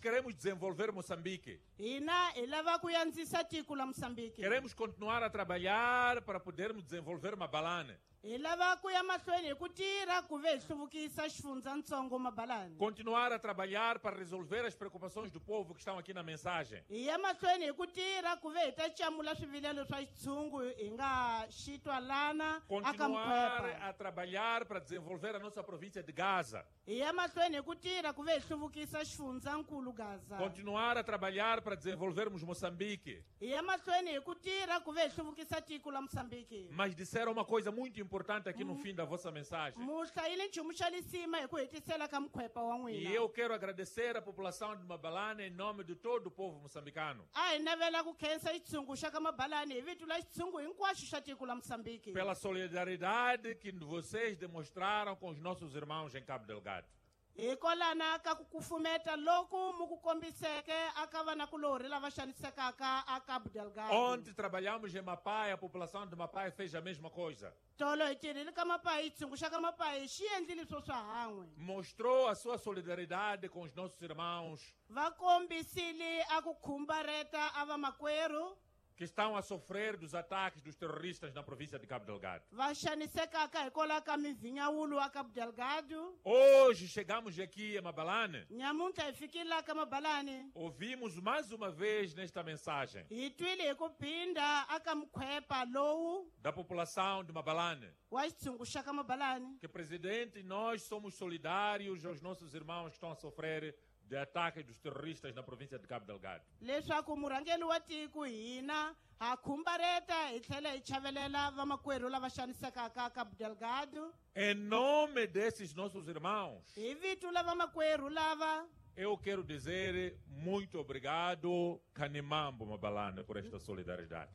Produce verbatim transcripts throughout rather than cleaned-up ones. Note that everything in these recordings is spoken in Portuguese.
queremos desenvolver Moçambique. Hina hi lava ku yandzisa tiko la Moçambique. Queremos continuar a trabalhar para podermos desenvolver Mabalane. Hi lava ku ya mahlweni hi ku tirha ku ve hi hluvukisa xifundzatsongo Mabalane. Continuar a trabalhar para resolver as preocupações do povo que estão aqui na mensagem. Hi ya mahlweni hi ku tirha ku ve hi ta camula swivilelo swa xitshungu hi nga xitwa lana aka Continuar Mkhwepa. a trabalhar para desenvolver a nossa província de Gaza. Hi ya mahlweni hi ku tirha ku ve hi hluvukisa xifundzankulu Gaza. Continuar a trabalhar para desenvolvermos Moçambique. Hi ya mahlweni hi ku tirha ku ve hi hluvukisa tiko la Moçambique. Mas disseram uma coisa muito importante aqui no fim da vossa mensagem. Mu hlayile nchumu xa lisima hi ku hetisela ka Mkhwepa wa E n'wina. eu quero agradecer a população de Mabalane em nome de todo o povo moçambicano. A hi navela ku khensa xitshungu xa ka Mabalane hi vito la xitshungu hinkwaxo xa tiko la Moçambique. Pela solidariedade que vocês demonstraram com os nossos irmãos em Cabo Delgado. hikwalana ka ku kufumeta loku mu ku kombiseke aka vanakulori lava xanisekaka a Cabo Delgado. Ontem trabalhamos em Mapai, a população de Mapai fez a mesma coisa. Tolo hi tirhile ka Mapai, xitshungu xa ka Mapai xi endlile swo swa han'we. Mostrou a sua solidariedade com os nossos irmãos Va kombisile a ku khumbareta a vamakwerhu que estão a sofrer dos ataques dos terroristas na província de Cabo Delgado. va xanisekaka hikwalaho ka mivhinyawulo a Cabo Delgado. Hoje chegamos aqui em Mabalane, Nyamuntlha hi fikile laha ka Mabalane. ouvimos mais uma vez nesta mensagem Hi twile hi ku phinda aka Mkhwepa lowu da população de Mabalane wa xitshungu xa ka Mabalane. que, presidente, nós somos solidários aos nossos irmãos que estão a sofrer de ataques dos terroristas na província de Cabo Delgado. Leswaku murhangeri wa tiko hina ha khumbareta hi tlhela hi chavelela vamakwerhu lava xanisekaka a Cabo Delgado. Em nome desses nossos irmãos, Hi vito la vamakwerhu lava eu quero dizer muito obrigado, Canimambo Mabalane, por esta solidariedade.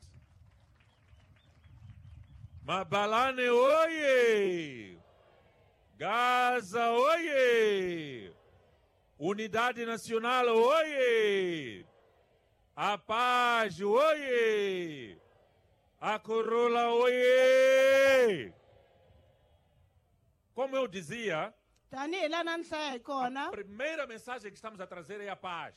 Mabalane, oie! Gaza, oie! Unidade Nacional, oie! A Paz, oie! A Corolla, oie! Como eu dizia, tanihi la na nhlaya hi kona a primeira mensagem que estamos a trazer é a paz.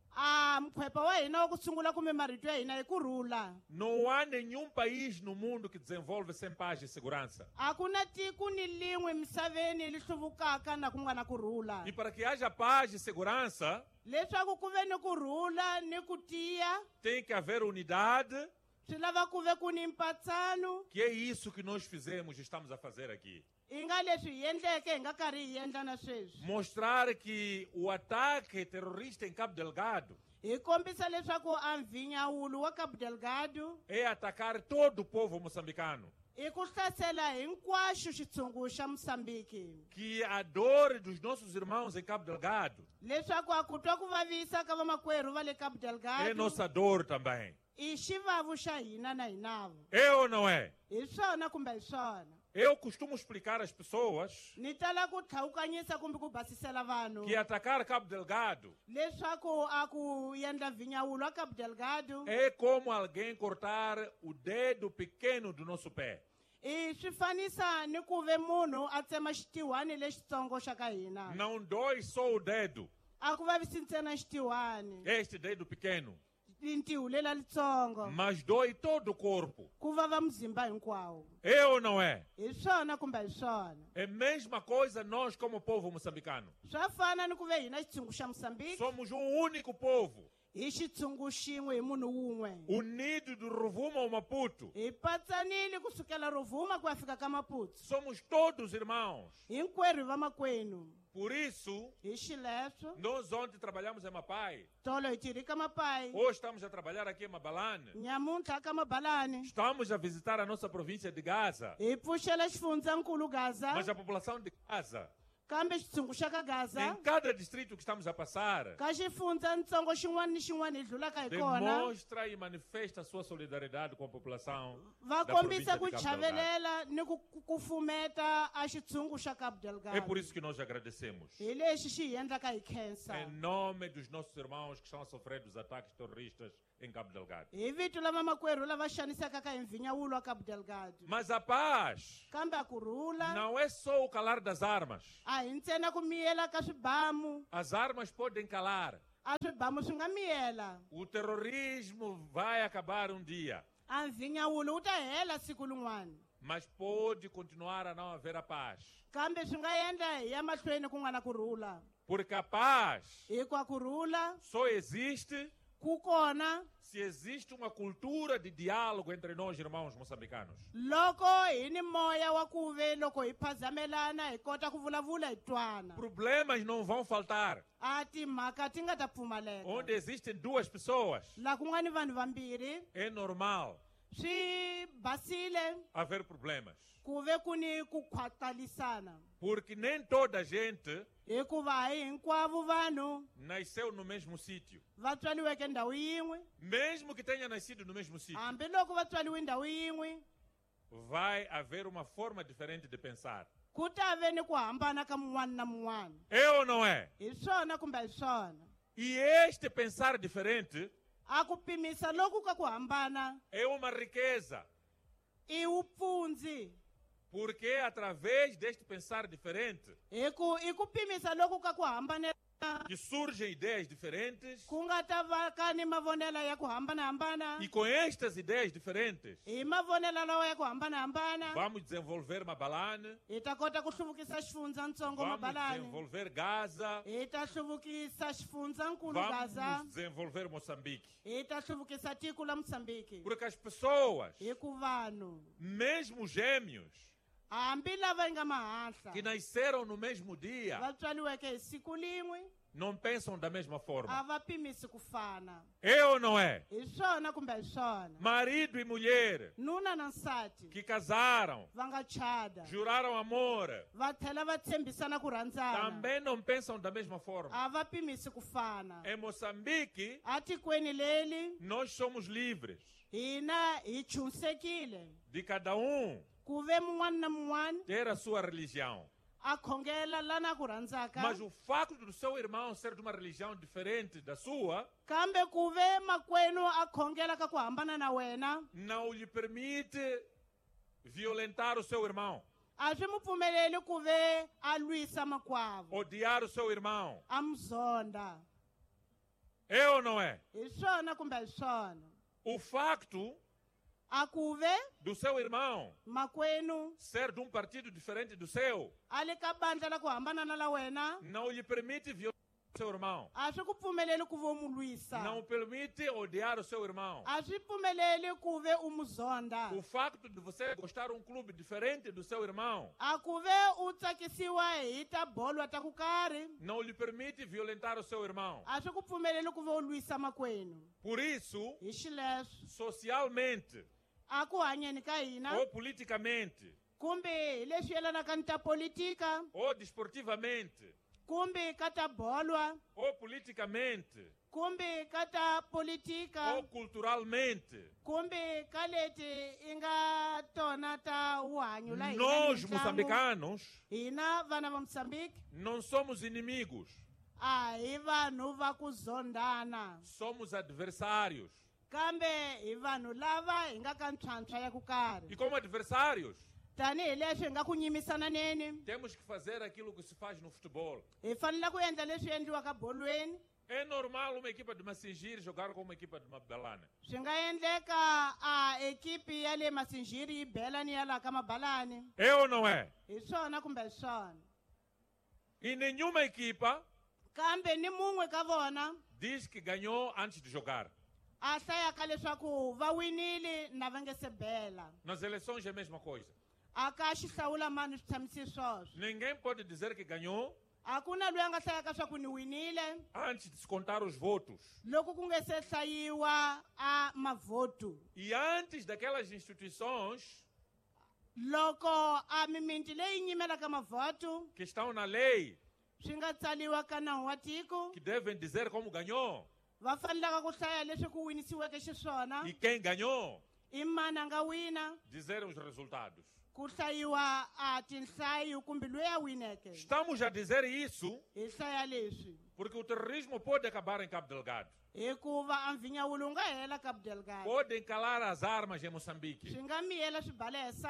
a Mkhwepa wa hina wa ku sungula kumbe marito ya hina hi kurhula. Não há nenhum país no mundo que desenvolve sem paz e segurança. A ku na tiko ni lin'we misaveni li hluvukaka na ku nga na kurhula. E para que haja paz e segurança, Leswaku ku ve ni kurhula ni ku tiya tem que haver unidade, swi lava ku ve ku ni mpatsano. que é isso que nós fizemos e estamos a fazer aqui. Hi nga leswi hi endleke hi nga karhi hi endla na sweswi. Mostrar que o ataque terrorista em Cabo Delgado Hi kombisa leswaku a mvhinyawulo wa Cabo Delgado é atacar todo o povo moçambicano. i ku hlasela hinkwaxo xitshungu xa Moçambique. Que a dor dos nossos irmãos em Cabo Delgado Leswaku a ku twa ku vavisa ka vamakwerhu va le Cabo é Delgado nossa dor também. i xivavu xa hina na hinavo. É ou não é? Hi swona kumbe hi swona. Eu costumo explicar às pessoas Ni tala ku tlhawukanyisa kumbe ku basisela vanhu que atacar Cabo Delgado leswaku a ku endla vhinyawulo a Cabo Delgado é como alguém cortar o dedo pequeno do nosso pé. i swi fanisa ni ku ve munhu a tsema xitiwani lexitsongo xa ka hina. Não dói só o dedo, A ku vavisi ntsena xitiwani este dedo pequeno, lintihu lela litsongo mas dói todo o corpo. ku vava muzimba hinkwawo. É ou não é? Hi swona kumbe hi swona. É a mesma coisa nós como povo moçambicano. Swa fana ni ku ve hina xitshungu xa Moçambique Somos um único povo, hi xitshungu xin'we hi munhu wun'we. unido do Rovuma ao Maputo. Hi patsanile kusukela Rovuma ku ya fika ka Maputo. Somos todos irmãos. Hinkwerhu hi vamakwenu. Por isso, Hi xileswo nós ontem trabalhamos em Mapai. tolo hi tirhi ka Mapai. Hoje estamos a trabalhar aqui em Mabalane. Nyamuntlha ka Mabalane Estamos a visitar a nossa província de Gaza. hi pfuxela xifundzankulu Gaza Mas a população de Gaza, kambe xitshungu xa ka Gaza em cada distrito que estamos a passar, ka xifundzatsongo xin'wana ni xin'wana hi dlulaka hi kona demonstra e manifesta a sua solidariedade com a população va da kombisa província ku de Cabo Delgado. chavelela ni ku kufumeta a xitshungu xa Cabo É Delgado. por isso que nós agradecemos. Hi lexi xi hi endlaka hi khensa Em nome dos nossos irmãos que estão a sofrer dos ataques terroristas em Cabo Delgado. hi vito la vamakwerhu lava xanisekaka hi mvhinyawulo wa Cabo Delgado. Mas a paz Kambe a kurhula não é só o calar das armas. a hi ntsena ku miyela ka swibamu As armas podem calar, a swibamu swi nga miyela O terrorismo vai acabar um dia, a mvinyawulo wu ta hela siku lin'wana mas pode continuar a não haver a paz. kambe swi nga endla hi ya mahlweni ku nga na kurhula Porque a paz hikuva kurhula só existe ku kona se existe uma cultura de diálogo entre nós, irmãos moçambicanos. loko hi ni moya wa ku ve loko hi phazamelana hi kota ku vulavula hi twana Problemas não vão faltar. a timhaka ti nga ta pfumaleka Onde existem duas pessoas, laha ku nga ni vanhu vambirhi é normal swi basile haver problemas. ku ve ku ni ku khwatalisana Porque nem toda a gente hikuva hi hinkwavo vanhu nasceu no mesmo sítio. va tswaliweke ndhawu yin'we Mesmo que tenha nascido no mesmo sítio, hambiloko va tswaliwe ndhawu yin'we vai haver uma forma diferente de pensar. ku ta ve ni ku hambana ka mun'wana na mun'wana É ou não é? hi swona kumbe hi swona E este pensar diferente a ku pimisa loku ka ku hambana é uma riqueza. i vupfunzi Porque através deste pensar diferente hi ku i ku pimisa loku ka ku hambanela que surgem ideias diferentes, ku nga ta va ka ni mavonelo ya ku hambanahambana e com estas ideias diferentes hi mavonelo lawa ya ku hambanahambana vamos desenvolver Mabalane, hi ta kota ku hluvukisa xifundzantsongo vamos mabalani desenvolver Gaza, hi ta hluvukisa xifundzhankulu gaza vamos desenvolver Moçambique. hi ta hluvukisa tiko la mosambiki Porque as pessoas, hi ku vanhu mesmo gêmeos, hambi lava yi nga mahahla que nasceram no mesmo dia, va tswaliweke hi siku lin'we não pensam da mesma a forma. va pimisi ku fana É ou não é? hi swona kumbe hi swona Marido e mulher nuna na nsati que casaram, va nga chada juraram amor, va tlhela va tshembisana ku rhandzana também não pensam da mesma forma. a va pimisi ku fana Em Moçambique, a tikweni leli nós somos livres hina hi chuhisekile de cada um ku ve mun'wana na mun'wana ter a sua religião. a khongela lana ku rhandzaka Mas o facto do seu irmão ser de uma religião diferente da sua kambe ku ve makwenu a khongela ka ku hambana na wena não lhe permite violentar o seu irmão, a swi mu pfumeleli ku ve a lwisa makwavo odiar o seu irmão. a mu zonda É ou não é? hi swona kumbe hi swona O facto a ku ve do seu irmão makwenu ser de um partido diferente do seu a le ka bandla la ku hambana na la wena não lhe permite violentar o seu irmão. a swi ku pfumeleli ku ve u mu lwisa Não permite odiar o seu irmão. a swi pfumeleli ku ve u mu zonda O facto de você gostar de um clube diferente do seu irmão a ku ve u tsakisiwa hi ta bolo ta ku karhi não lhe permite violentar o seu irmão. a swi ku pfumeleli ku ve u lwisa makwenu Por isso, hi xileswo socialmente a ku hanyeni ka hina ou politicamente kumbe hi leswi yelanaka ni ta politika ou desportivamente kumbe ka ta bolwa ou politicamente kumbe ka ta politika ou culturalmente, kumbe ka leti i nga tona ta vuhanyo la hina ni nós mitlangu. moçambicanos hina vana va moçambique não somos inimigos, a hi vanhu va ku zondana somos adversários. kambe hi vanhu lava hi nga ka ntlhantlha ya ku karhi E como adversários, tanihileswi hi nga ku nyimisana neni temos que fazer aquilo que se faz no futebol. hi fanele ku endla leswi endliwaka bolweni É normal uma equipa de Massingiri jogar com uma equipa de Mabalane. swi nga endleka a ekipi ya le masinjiri yi bela ni ya laha ka mabalani É ou não é? hi swona kumbe hi swona E nenhuma equipa kambe ni mun'we ka vona diz que ganhou antes de jogar. a hlayaka leswaku va winile na va nge se bela Nas eleições é a mesma coisa. a ka xihlawulamani swi tshamisi swoswo Ninguém pode dizer que ganhou a ku na loyi a nga hlayaka swa ku ni winile antes de se contar os votos. loko ku nge se hlayiwa a mavhotu E antes daquelas instituições loko a mimiti leyi nyimelaka mavhotu que estão na lei, swi nga tsaliwa ka nawu wa tiko que devem dizer como ganhou va fanelaka ku hlaya leswi ku winisiweke xiswona e quem ganhou, i mani a nga wina dizer os resultados. ku hlayiwa a tinhlayo kumbe loyi a wineke Estamos a dizer isso hi hlaya leswi porque o terrorismo pode acabar em Cabo Delgado. hikuva a mvinyawulo wu nga hela ka budelgado Podem calar as armas em Moçambique. swi nga miyela swibalesa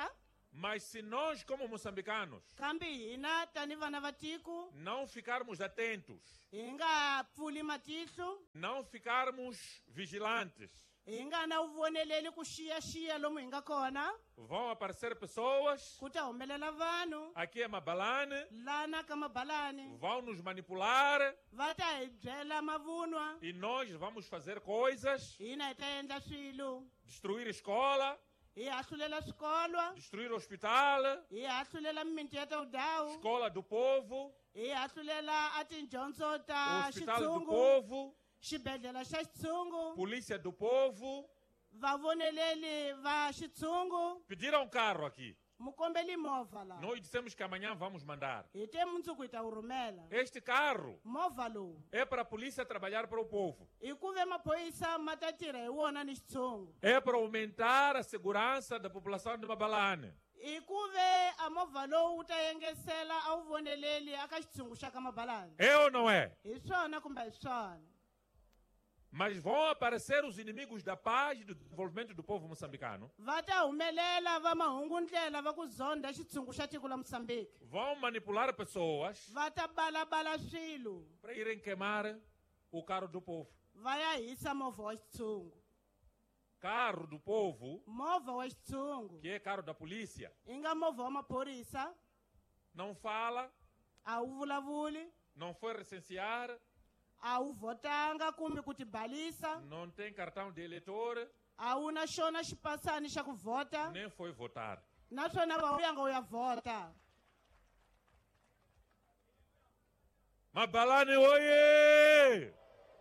Mas se nós, como moçambicanos, kambe hina tani vana va tiko não ficarmos atentos, hi nga pfuli matihlo não ficarmos vigilantes, hi nga na uvoneleli ku xiyaxiya lomu hi nga kona vão aparecer pessoas ku ta humelela vanhu aqui em Mabalane, lana ka mabalani vão nos manipular va ta hi byela mavunwa e nós vamos fazer coisas, hina hi ta endla swilo destruir escola, hi hahlulela swikolwa destruir hospital, hi hahlulela mimiti ya ta ndhawu escola do povo, hi hahlulela a tidyondzo o ta hospital do xitshungu povo, xibedhlele xa xitshungu polícia do povo. vavoneleli va xitshungu Pediram um carro aqui. mukombeli movha laha Nós dissemos que amanhã vamos mandar. hi te mundzuku hi ta wu rhumela Este carro movha lowu é para a polícia trabalhar para o povo. hi ku ve maphorisa ma ta tirha hi wona ni xitshungu É para aumentar a segurança da população de Mabalane. hi ku ve a movha lowu wu ta yengesela a wu voneleli aka xitshungu xa ka mabalani É ou não é? hi swona kumbe hi swona Mas vão aparecer os inimigos da paz e do desenvolvimento do povo moçambicano. va ta humelela va mahungundlela va ku zonda xitshungu xa tiko la moçambique Vão manipular pessoas va ta balabala swilo para irem queimar o carro do povo. va ya hisa movha wa xitshungu Carro do povo, movha wa xitshungu que é carro da polícia, hi nga movha wa maphorisa não fala, a wu vulavuli não foi recensear, a wu votanga kumbe ku tibalisa não tem cartão de eleitor, a wu na xona xipasani xa ku vota nem foi votar. naswona va vuyanga u ya vota Mabalane, oiê!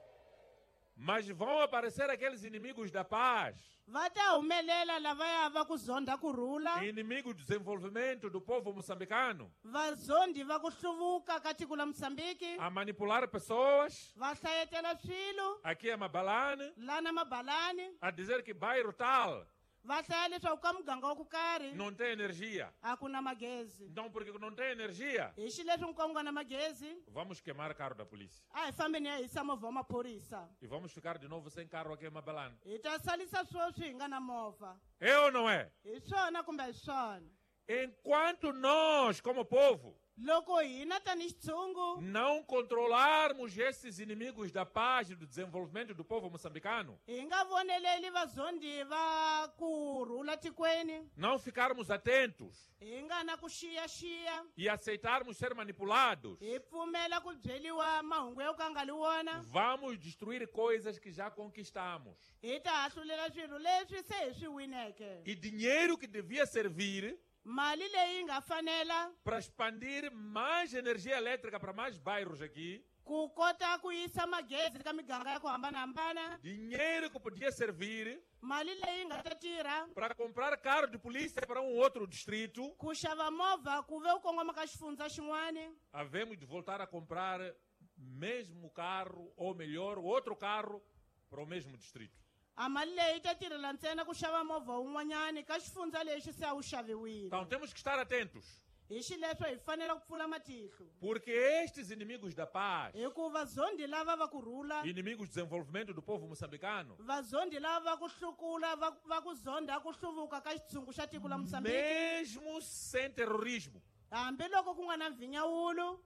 Mas vão aparecer aqueles inimigos da paz, va ta humelela lavaya va ku zonda kurhula inimigos do desenvolvimento do povo moçambicano, vazondi va ku hluvuka ka tiko la moçambike a manipular pessoas va hlayetela swilo aqui em Mabalane, lana mabalani a dizer que bairro tal va hlaya leswaku ka muganga wa ku karhi não tem energia. a ku na magezi Então, porque não tem energia, hi xileswi nkoka ku nga na magezi vamos queimar carro da polícia. a hi fambeni ya hisa movha wa maphorisa E vamos ficar de novo sem carro aqui em Mabalane. hi ta salisa sweswi hi nga na movha É ou não é? hi swona kumbe hi swona Enquanto nós, como povo, loko hina tani xitshungu não controlarmos esses inimigos da paz e do desenvolvimento do povo moçambicano, hi nga voneleli vazondi va ku rhula tikweni não ficarmos atentos hi nga na ku xiyaxiya e aceitarmos ser manipulados, hi pfumela ku byeliwa mahungu yo ka nga li wona vamos destruir coisas que já conquistamos. hi ta hahlulela swilo leswi se hi swi wineke E dinheiro que devia servir mali leyi nga fanela para expandir mais energia elétrica para mais bairros aqui, ku kota ku yisa magezi ka miganga ya ku hambanahambana dinheiro que podia servir mali leyi nga ta tirha para comprar carro de polícia para um outro distrito, ku xava movha ku ve u kongoma ka xifundza xin'wani havemos de voltar a comprar mesmo carro, ou melhor, outro carro para o mesmo distrito. a mali leyi ta tirhela ntsena ku xava movha wun'wanyani ka xifundza lexi se a wu xaviwile Então temos que estar atentos, hi xileswo hi fanele ku pfula matihlo porque estes inimigos da paz, hikuva zondi lava va ku rhula inimigos do desenvolvimento do povo moçambicano, vazondi lava va ku hlukula va va ku zonda ku hluvuka ka xitshungu xa tiko la moçambique mesmo sem terrorismo, hambiloko ku nga na mvinyawulo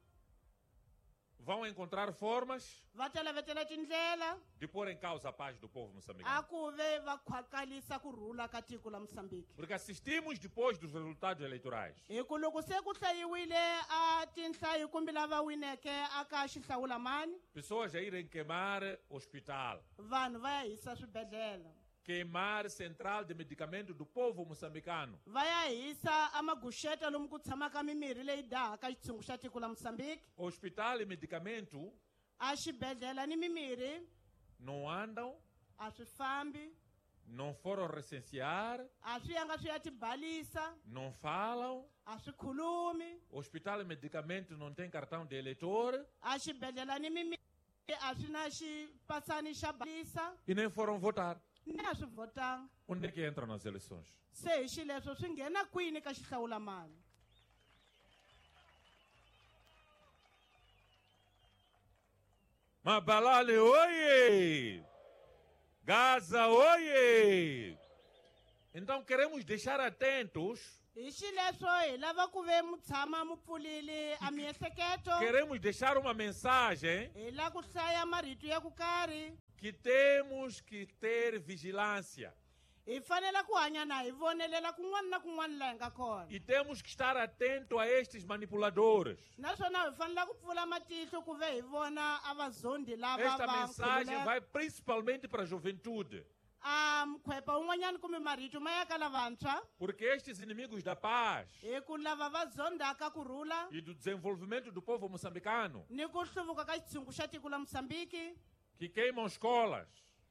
vão encontrar formas va ta lavetela tindlela de pôr em causa a paz do povo a moçambicano. ku ve va khwakalisa ku rhula ka tiko la moçambique Porque assistimos depois dos resultados eleitorais. hi ku loko se ku hlayiwile a tinhlayo kumbe lava wineke aka xihlawulamani Pessoas a irem queimar hospital, vanhu va ya hisa swibedhlele queimar central de medicamento do povo moçambicano, va ya hisa amaguxeta lomu ku tshamaka mimirhi leyi dahaka xitshungu xa tiko la moçambique hospital e medicamento a xibedhlele ni mimirhi não andam, a swi fambi não foram recensear, a swi yanga swi ya tibalisa não falam, a swi khulumi hospital e medicamento não tem cartão de eleitor a xibedhlele ni mimirhi a swi na xipasani xa balisa e nem foram votar. ni a swi votanga Onde é que entram nas eleições? se hi xileswo swi nghena kwini ka xihlawulamani Mabalane, oiê! Gaza, oiê! Então queremos deixar atentos Hi xileswo hi lava ku ve mu tshama mu pfulile a miehleketo. Queremos deixar uma mensagem Hi la ku hlaya marito ya ku karhi. que temos que ter vigilância. Hi fanele ku hanya na hi vonelela kun'wana na kun'wana laha hi nga kona. E temos que estar atento a estes manipuladores. Naswona hi fanele ku pfula matihlo ku ve hi vona a vazondi lava Esta va mensagem khululeka. vai principalmente para a juventude, A mukhwepa un'wanyana kumbe marito ma ya ka lavantshwa. porque estes inimigos da paz Hi ku lava va zondaka kurhula e do desenvolvimento do povo moçambicano, ni ku hluvuka ka xitshungu xa tiko la Moçambique. que queimam escolas,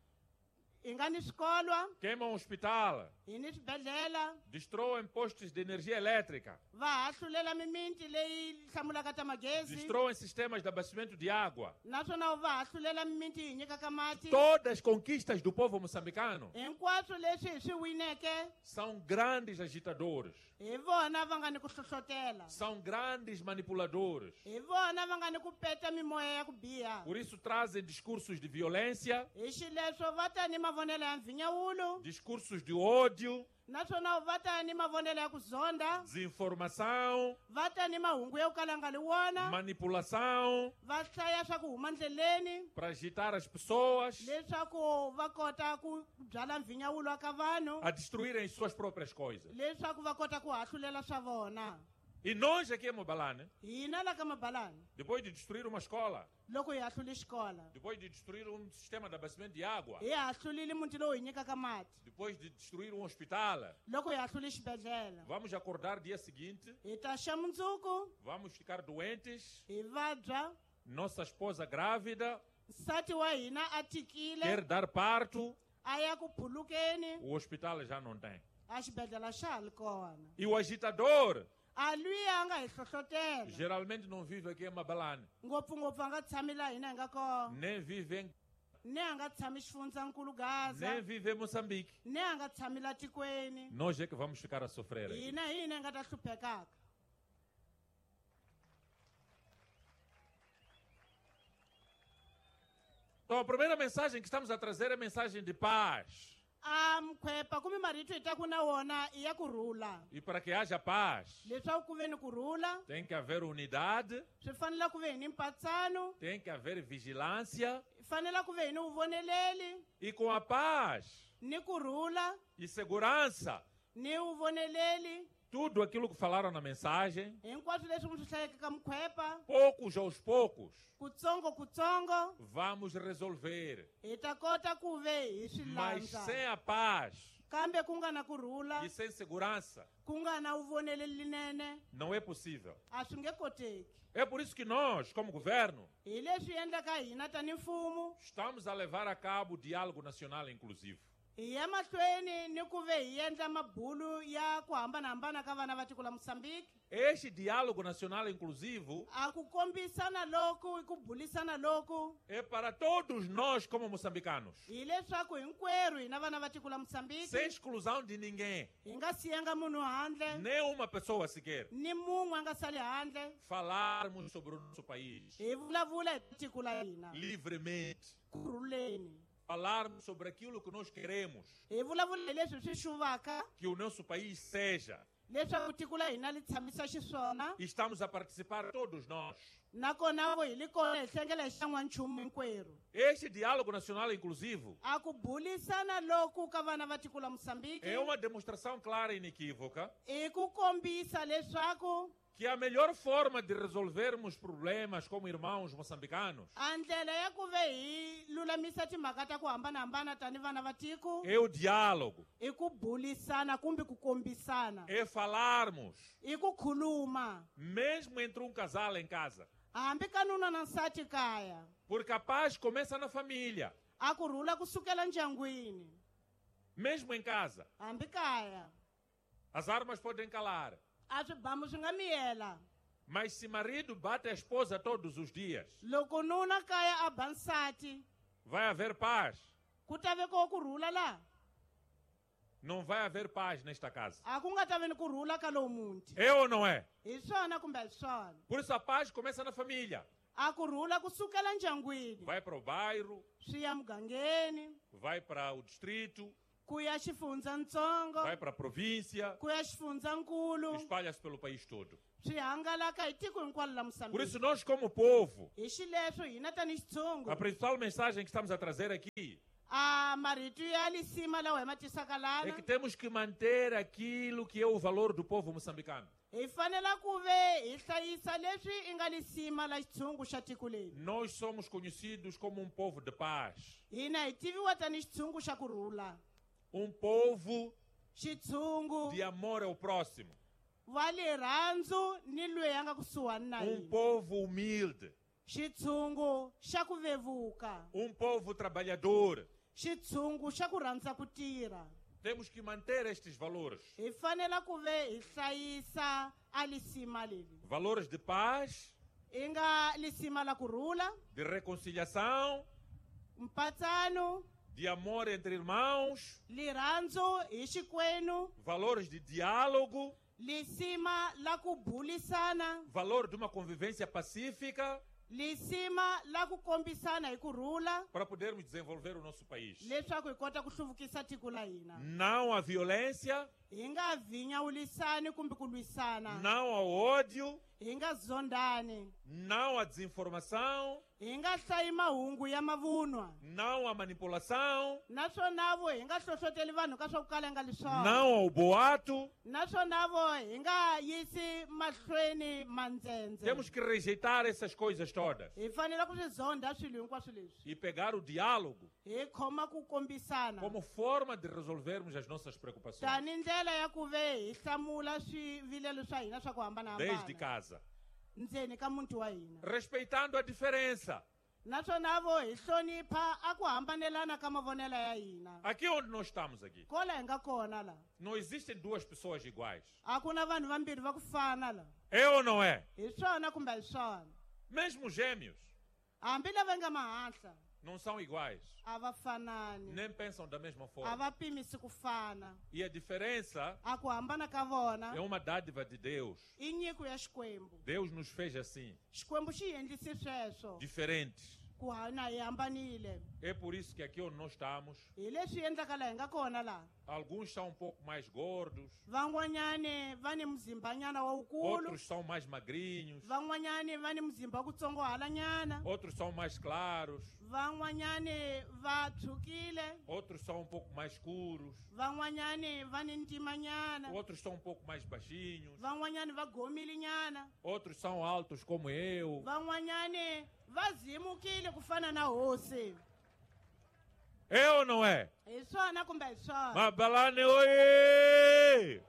Hi nga ni swikolwa, queimam hospital, hi ni swibedhlela, destroem postos de energia elétrica, va ha hlulela mimiti leyi hlamulaka ta magezi. destroem sistemas de abastecimento de água. Naswona va ha hlulela mimiti hi nyikaka mati. Todas as conquistas do povo moçambicano Hinkwaswo leswi hi swi wineke, são grandes agitadores, hi vona va nga ni ku hlohlotela. são grandes manipuladores. Hi vona va nga ni ku peta mimoya ya ku biha. Por isso trazem discursos de violência, Hi xileswo va ta ni mavonelo ya mvinyawulo, discursos de ódio, naswona va ta ni mavonelo ya ku zonda, desinformação, va ta ni mahungu yo kala nga li wona, manipulação, va hlaya swa ku huma ndleleni para agitar as pessoas leswaku va kota ku byala mvinyawulo ka vanhu, a destruírem suas próprias coisas. leswaku va kota ku hahlulela swa vona. E nós aqui em Mobalane, Hina la ka Mabalani, depois de destruir uma escola, loko hi hahlule xikola, depois de destruir um sistema de abastecimento de água, hi hahlulile muti lowu hi nyikaka mati, depois de destruir um hospital, loko hi hahlule xibedhlele, vamos acordar dia seguinte, hi ta xa mundzuku, vamos ficar doentes, hi vabya, nossa esposa grávida nsati wa hina a tikile, quer dar parto, a ya ku phulukeni, o hospital já não tem. a xibedhlele xa ha ri kona. E o agitador A luya a nga hi hlohlotela, geralmente não vive aqui em Mabalane, ngopfungopfu a nga tshami laha hina hi nga kona, nem vive em, ni a nga tshami xifundzankulu Gaza, nem vive em Moçambique. ni a nga tshami la tikweni. Nós é que vamos ficar a sofrer aqui. Hina hi hina hi nga ta hluphekaka. Então a primeira mensagem que estamos a trazer é a mensagem de paz. A mukhwepa kumbe marito hi taku na wona i ya kurhula, E para que haja paz, leswaku ku ve ni kurhula tem que haver unidade, swi fanele ku ve hi ni mpatsano, tem que haver vigilância. hi fanele ku ve hi ni uvoneleli E com a paz ni kurhula e segurança, ni uvoneleli, tudo aquilo que falaram na mensagem, hinkwaswo leswi mi swi hlayeke ka mukhwepa, poucos aos poucos, kutsongo kutsongo vamos resolver. hi ta kota ku ve hi swi Mas landza. sem a paz Kambe ku nga na kurhula, e sem segurança, ku nga na uvoneleli linene, não é possível. a swi nge koteki. É por isso que nós, como governo, Hi leswi endlaka hina tani mfumo, estamos a levar a cabo o diálogo nacional inclusivo. hi ya mahlweni ni ku ve hi endla mabulu ya ku hambanahambana ka vana va tiko la Moçambique. Este diálogo nacional inclusivo A ku kombisana loku, ku bulisana loku, é para todos nós como moçambicanos, hi leswaku hinkwerhu hina vana va tiko la Moçambique sem exclusão de ninguém, hi nga siyenga munhu handle, nem uma pessoa sequer, ni mun'we a nga sali handle, falarmos sobre o nosso país hi vulavula hi tiko la hina livremente, kurhuleni, falarmos sobre aquilo que nós queremos hi vulavula hi leswi swi xuvaka que o nosso país seja. leswaku tiko la hina li tshamisa xiswona, E estamos a participar todos nós. nakona vo hi li kona hi hlengela hi xa n'wanchumu hinkwerhu. Este diálogo nacional inclusivo A ku bulisana loku ka vana va tiko la Moçambique é uma demonstração clara e inequívoca i ku kombisa leswaku que a melhor forma de resolvermos problemas como irmãos moçambicanos a ndlela ya ku ve hi lulamisa timhaka ta ku hambanahambana tani vana va tiko é o diálogo, i ku bulisana kumbe ku kombisana, é falarmos, i ku khuluma mesmo entre um casal em casa. hambi ka nuna na nsati kaya, Porque a paz começa na família, a kurhula kusukela ndyangwini, mesmo em casa. hambi kaya As armas podem calar, a swibamu swi nga miyela. mas se marido bate a esposa todos os dias, Loko nuna kaya a ba nsati, vai haver paz? ku ta ve ko kurhula laha, Não vai haver paz nesta casa. a ku nga ta ve ni kurhula ka lowu muti. É ou não é? Hi swona kumbe hi swona, Por isso a paz começa na família. a kurhula kusukela ndyangwini Vai para o bairro, swi ya mugangeni, vai para o distrito, ku ya xifundzatsongo vai para a província, ku ya xifundzankulu espalha-se pelo país todo. swi hangalaka hi tiko hinkwaro la Por Moçambique. isso, nós, como povo, Hi xileswo hina tanihi xitshungu a principal mensagem que estamos a trazer aqui a marito ya lisima lawa hi ma tisaka é lana que temos que manter aquilo que é o valor do povo moçambicano. hi fanela ku ve hi hlayisa leswi i nga lisima la xitshungu xa tiko leri. Nós somos conhecidos como um povo de paz, Hina hi tiviwa tanihi xitshungu xa kurhula, um povo xitshungu de amor ao próximo, va lirhandzu ni loyi a nga kusuhani na um hina, povo humilde, xitshungu xa ku vevuka, um povo trabalhador. xitshungu xa ku rhandza ku tirha. Temos que manter estes valores. Hi fanela ku ve hi hlayisa a lisima leri, Valores de paz, i nga lisima la kurhula, de reconciliação, mpatsano, de amor entre irmãos, lirhandzu hi xikwenu, valores de diálogo, lisima la ku bulisana, valor de uma convivência pacífica lisima la ku kombisana hi kurhula para podermos desenvolver o nosso país. leswaku hi kota ku hluvukisa tiko la hina. Não à violência, Hi nga vhinyawulisani kumbe ku lwisana, não ao ódio, hi nga zondani, não à desinformação, hi nga hlayi mahungu ya mavunwa, não à manipulação, naswona vo hi nga hlohloteli vanhu ka swa ku kala hi nga liswona, não ao boato. naswona vo hi nga yisi mahlweni mandzendze. Temos que rejeitar essas coisas todas Hi fanele ku swi zonda swilo hinkwaswo leswi, e pegar o diálogo hi khoma ku kombisana como forma de resolvermos as nossas preocupações. tani ndlela ya ku ve hi hlamula swivilelo swa hina swa ku Desde hambanahambana casa. ndzeni ka muti wa hina, Respeitando a diferença. naswona vo hi hlonipha a ku hambanelana ka mavonelo ya hina. Aqui onde nós estamos aqui, Kola hi nga kona la não existem duas pessoas iguais. a ku na vanhu vambirhi va ku fana la, É ou não é? hi swona kumbe hi swona, Mesmo gêmeos hambi lava nga mahahla não são iguais, a va fanani, nem pensam da mesma a forma. va pimisi ku fana, E a diferença a ku hambana ka vona é uma dádiva de Deus. i nyiko ya xikwembu. Deus nos fez assim, Xikwembu xi endlisi sweswo diferentes. ku hanya hi hambanile. É por isso que aqui onde nós estamos, Hi leswi endlaka la hi nga kona la, alguns são um pouco mais gordos, van'wanyani va ni muzimbanyana wa wukulu, outros são mais magrinhos, van'wanyani va ni muzimba wa kutsongo halanyana, outros são mais claros, van'wanyani va tshukile, outros são um pouco mais escuros, van'wanyani va ni ntimanyana, outros são um pouco mais baixinhos, van'wanyani va gomilinyana, outros são altos como eu. van'wanyani va zimukile ku fana na hosi. É ou não é? Hi swona kumbe hi swona? Mabalane, oiê!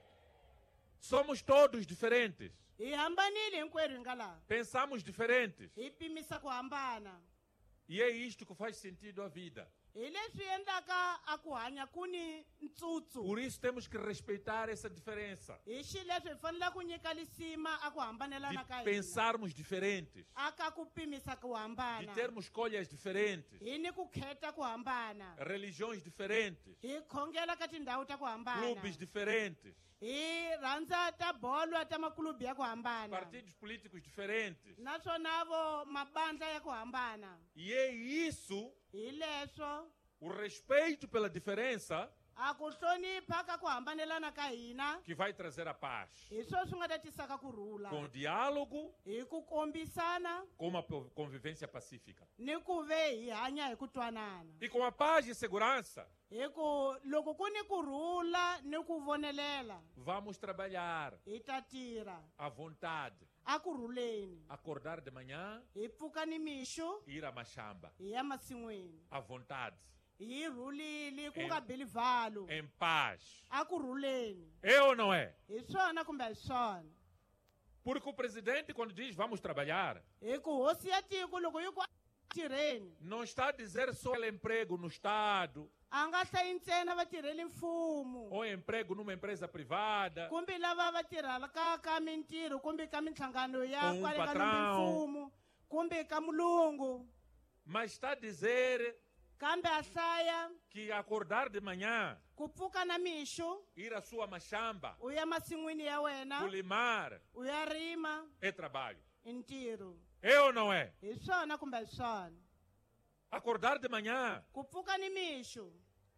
Somos todos diferentes. Hi hambanile hinkwerhu hi nga laha, Pensamos diferentes. hi pimisa ku hambana. E é isto que faz sentido à vida. Hi leswi endlaka a ku hanya ku ni ntsutsu. Por isso temos que respeitar essa diferença. Hi xileswi hi fanele ku nyika lisima a ku hambanelana ka De hina, pensarmos diferentes. a ka ku pimisa ku De hambana, termos escolhas diferentes. hi ni ku kheta ku hambana, Religiões diferentes. hi khongela ka tindhawu ta ku hambana, Clubes diferentes. hi rhandza ta bolo ta makulubi ya ku hambana, Partidos políticos diferentes. naswona vo mabandla ya ku hambana. E é isso, Hi leswo o respeito pela diferença, a ku hlonipha ka ku hambanelana ka hina, que vai trazer a paz. hi swona swi nga ta tisaka kurhula, Com diálogo, hi ku kombisana com uma po- convivência pacífica. ni ku ve hi hanya hi ku twanana, E com a paz e segurança, hi ku loko ku ni kurhula ni ku vonelela vamos trabalhar hi ta tirha à vontade. a kurhuleni, Acordar de manhã hi pfuka ni mixo e ir à machamba. hi ya masin'wini, À vontade. hi rhulile ku Em- nga beli vhalo Em paz. a kurhuleni. É ou não é? Hi swona kumbe hi swona? Porque o presidente, quando diz vamos trabalhar, Hi ku hosi ya tiko loko yi ku tirheni não está a dizer só aquele emprego no Estado a nga hlayi ntsena vatirheli mfumo ou emprego numa empresa privada. kumbe lava va tirhelaka ka mintirho kumbe ka minhlangano ya Com um kwale ka patrão. mfumo kumbe ka mulungu, Mas está a dizer kambe a hlaya que acordar de manhã, ku pfuka na mixo ir à sua machamba, u ya masin'wini ya wena limar, u ya rima é trabalho. i ntirho. É ou não é? Hi swona kumbe hi swona? Acordar de manhã Ku pfuka ni mixo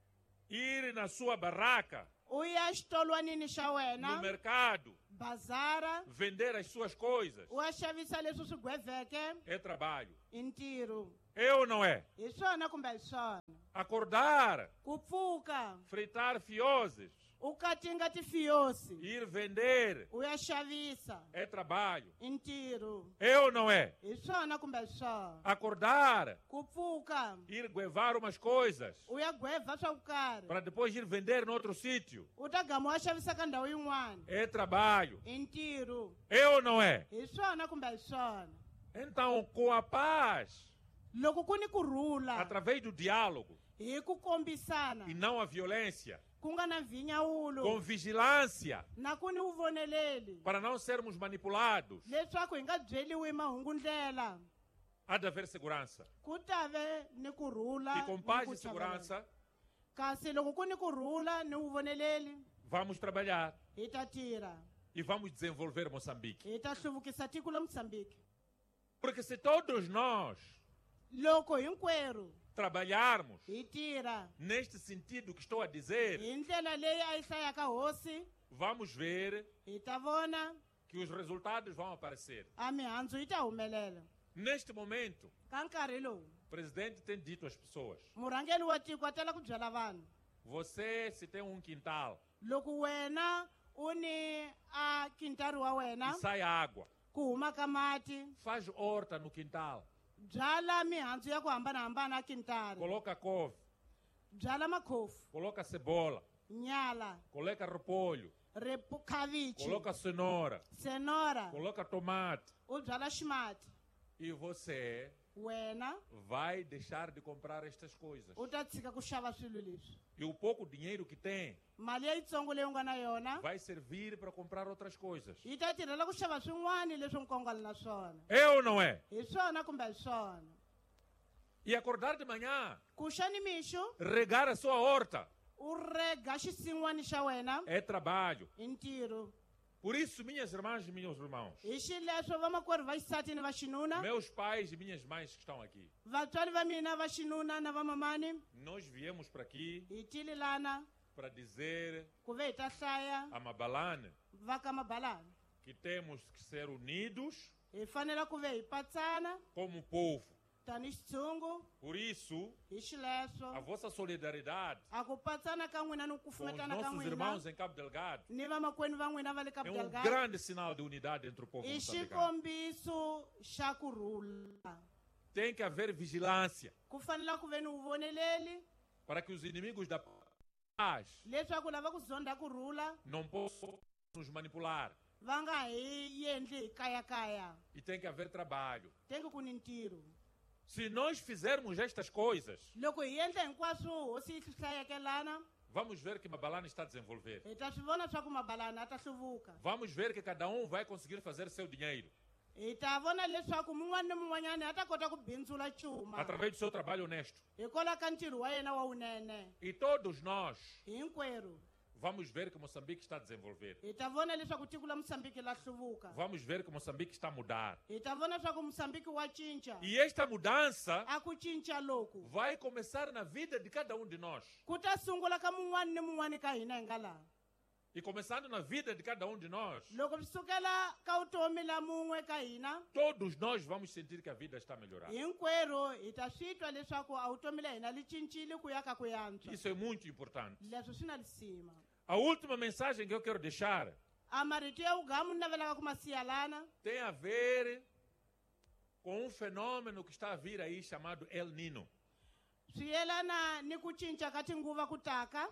ir na sua barraca, u ya xitolwanini xa no wena mercado, bazara vender as suas coisas, u ya xavisa leswi swi gwevheke é trabalho. i ntirho. É ou não é? Hi swona kumbe hi swona? Acordar, Ku pfuka fritar fiozes, u katinga tifiyosi ir vender, u ya xavisa é trabalho. i ntirho. É ou não é? Hi swona kumbe hi swona? Acordar, Ku pfuka ir guevar umas coisas, u ya gwevha swa ku karhi para depois ir vender em outro sítio, u ta gama u ya xavisa ka ndhawu yin'wana é trabalho. i ntirho. É ou não é? Hi swona kumbe hi swona? Então, com a paz, Loko ku ni kurhula através do diálogo hi ku kombisana e não a violência, ku nga na mvinyawulo com vigilância, na ku ni vuvoneleli para não sermos manipulados, leswaku hi nga byeliwi mahungu ndlela, há de haver segurança. ku ta ve ni kurhula E com ni paz ku e chavelela. segurança, Kasi loko ku ni kurhula ni vuvoneleli vamos trabalhar hi ta tirha, e vamos desenvolver Moçambique. hi ta hluvukisa tiko la Moçambique. Porque se todos nós Loko hinkwerhu trabalharmos hi tirha neste sentido que estou a dizer, hi ndlela leyi a yi hlayaka hosi, vamos ver hi ta vona que os resultados vão aparecer. a mihandzu yi ta humelela. Neste momento, Ka nkarhi lowu o presidente tem dito às pessoas: murhangeri wa tiko a tela ku byela vanhu, você, se tem um quintal loko wena u ni a kintari wa wena e sai água, ku huma ka mati, faz horta no quintal, byala mihandzu ya ku hambanahambana a kintari, coloca couve, byala makhofu, coloca cebola, nyala, coloca repolho, repu khavichi, coloca cenoura, senora, coloca tomate. u byala ximati. E você Wena vai deixar de comprar estas coisas. u ta tshika ku xava swilo leswi, E o pouco dinheiro que tem mali leyitsongo leyi u nga na yona vai servir para comprar outras coisas. yi ta tirhela ku xava swin'wana leswi nkoka nga ri na swona. É ou não é? Hi swona kumbe hi swona? E acordar de manhã, Ku xa nimixo regar a sua horta, u rega xisin'wani xa wena é trabalho. i ntirho. Por isso, minhas irmãs e meus irmãos, Hi xileswo vamakwerhu va xisati ni va xinuna, meus pais e minhas mães que estão aqui, vatswari va mina va xinuna na va mamani, nós viemos para aqui hi tile lana para dizer ku ve hi ta hlaya a Mabalane va ka mabalana. que temos que ser unidos Hi fanele ku ve hi patsana como povo. tani xitshungu. Por isso, Hi xileswo a vossa solidariedade a ku patsana ka n'wina ni ku com os kufumetana ka nossos n'wina irmãos em Cabo Delgado ni vamakwenu va n'wina va le é Cabo um Delgado grande sinal de unidade entre o povo i moçambicano. xikombiso xa kurhula. Tem que haver vigilância Ku fanele ku ve ni vuvoneleli para que os inimigos da paz leswaku lava ku zonda kurhula não possam nos manipular. va nga hi endli hi kayakaya. E tem que haver trabalho. Tengi ku ni ntirho. Se nós fizermos estas coisas, Loko hi endla hinkwaswo hosi yi swi hlayekelana, vamos ver que Mabalane está a desenvolver. hi ta swi vona swa ku mabalana a ta hluvuka. Vamos ver que cada um vai conseguir fazer seu dinheiro Hi ta vona leswaku mun'wana ni mun'wanyana a ta kota ku bindzula cuma através do seu trabalho honesto. hikwalaho ka ntirho wa yena wa wunene. E todos nós Hinkwerhu vamos ver que Moçambique está a desenvolver. hi ta vona leswaku tiko la Moçambique la hluvuka. Vamos ver que Moçambique está a mudar. Hi ta vona swa ku Moçambique wa cinca. E esta mudança A ku cinca loku vai começar na vida de cada um de nós. ku ta sungula ka mun'wana ni mun'wana ka hina hi nga laha. E começando na vida de cada um de nós, Loko swi sukela ka vutomi la mun'we ka hina, todos nós vamos sentir que a vida está a melhorar. hinkwerhu hi ta swi twa leswaku a vutomi la hina li cincile ku ya ka ku yantswa. Isso é muito importante. Leswi swi na lisima. A última mensagem que eu quero deixar A marito ya ugamu ni navelaka ku ma siyalana tem a ver com um fenômeno que está a vir aí chamado El Nino. swi yelana ni ku cinca ka tinguva ku taka.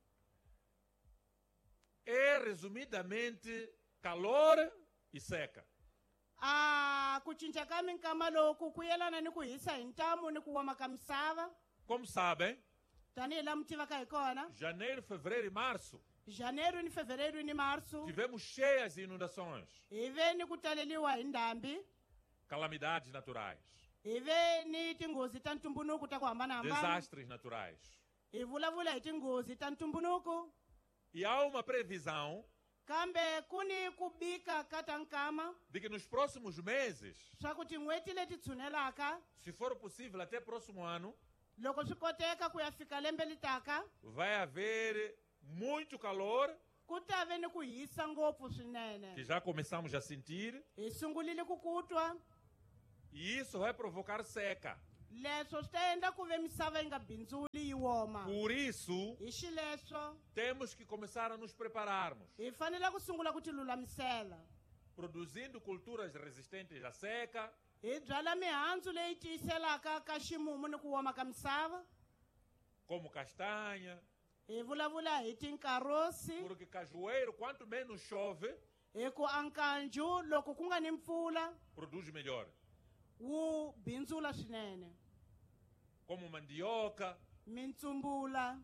É resumidamente calor e seca. A ku cinca ka minkama loku ku yelana ni ku hisa hi ntamu ni ku wama ka misava. Como sabem, Tanihi laha mi tivaka hi kona, janeiro, fevereiro e março janeiro ni fevereiro ni março tivemos cheias e inundações, hi ve ni ku taleliwa hi ndhambi, calamidades naturais, hi ve ni tinghozi ta ntumbuluko ta ku hambanahambana, desastres naturais. hi vulavula hi tinghozi ta ntumbuluko. E há uma previsão Kambe ku ni ku bika ka ta nkama de que nos próximos meses, swa ku tin'hweti leti tshunelaka, se for possível até próximo ano, loko swi koteka ku ya fika lembe li taka vai haver muito calor, ku ta ve ni ku hisa ngopfu que swinene já começamos a sentir, hi sungulile ku kutwa e isso vai provocar seca. leswo swi ta endla ku ve misava yi nga bindzuli yi woma Por isso, hi xileswo temos que começar a nos prepararmos, hi fanele ku sungula ku ti lulamisela produzindo culturas resistentes à seca, hi byala mihandzu leyi tiyiselaka ka ximumu ni ku woma ka misava como castanha, hi vulavula hi tinkarosi porque cajueiro, quanto menos chove, hi ku ankanju loko ku nga ni mpfula produz melhor. wu bindzula swinene Como mandioca mintsumbula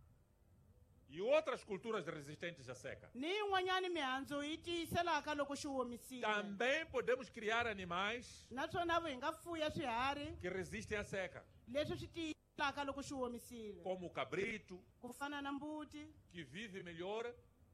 e outras culturas resistentes à seca. ni yin'wanyani mihandzu yi tiyiselaka loko xi womisile Também podemos criar animais naswona hi nga fuya swiharhi que resistem à seca, leswi swi tiyiselaka loko xi womisile como o cabrito, ku fana na mbuti que vive melhor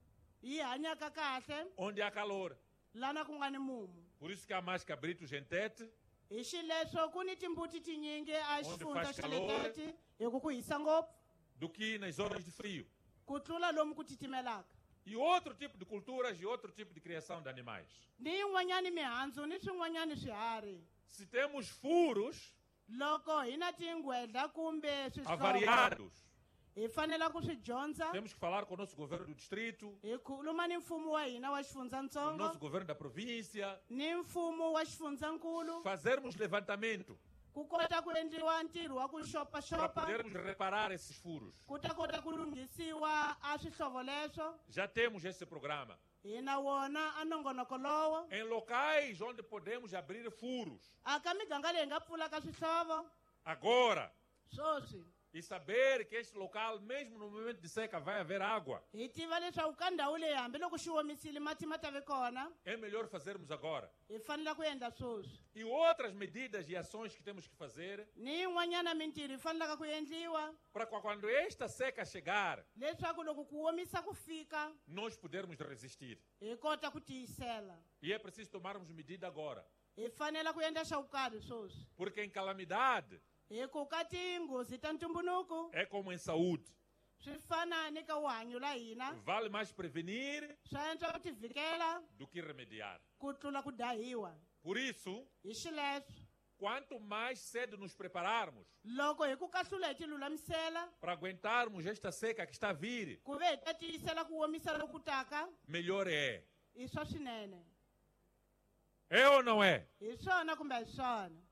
yi hanyaka kahle onde há calor. lana ku nga ni mumu Por isso que há mais cabritos em Tete, hi xileswo ku ni timbuti tinyingi a Onde xifundza faz xa le calor. Tete hi ku ku hisa ngopfu do que nas zonas de frio. ku tlula lomu ku titimelaka E outro tipo de culturas e outro tipo de criação de animais. ni yin'wanyani mihandzu ni swin'wanyani swiharhi Se temos furos loko hi na tingwedla kumbe swihlovo avariados, hi fanele ku swi dyondza temos que falar com o nosso governo do distrito, hi khuluma ni mfumo wa hina wa o xifundzantsongo nosso governo da província, ni mfumo wa xifundzakulu fazermos levantamento ku kota ku endliwa ntirho wa ku para xopaxopa podermos reparar esses furos. ku ta kota ku lunghisiwa a swihlovo leswo Já temos esse programa. hi na wona a nongonoko lowo Em locais onde podemos abrir furos, aka miganga leyi nga pfulaka swihlovo agora, swoswi e saber que este local, mesmo no momento de seca, vai haver água, hi tiva leswaku ka ndhawu leyi hambiloko xi womisile mati ma ta ve kona é melhor fazermos agora. hi fanele ku endla swoswi E outras medidas e ações que temos que fazer ni yin'wanyana mintirho yi fanelaka ku endliwa para que quando esta seca chegar, leswaku loko ku womisa ku fika nós podermos resistir. hi kota ku tiyisela E é preciso tomarmos medida agora. hi fanele ku endla xa ku karhi swoswi Porque em calamidade hi ku ka tinghozi ta ntumbuluko é como em saúde. swi fana ni ka vuhanyo la hina Vale mais prevenir swa endla ku tivikela do que remediar. ku tlula ku dahiwa Por isso, hi xileswo quanto mais cedo nos prepararmos loko hi ku kahlula hi ti lulamisela para aguentarmos esta seca que está a vir, ku ve hi ta tiyisela ku womisa loku taka melhor é. hi swa swinene É ou não é? hi swona kumbe hi swona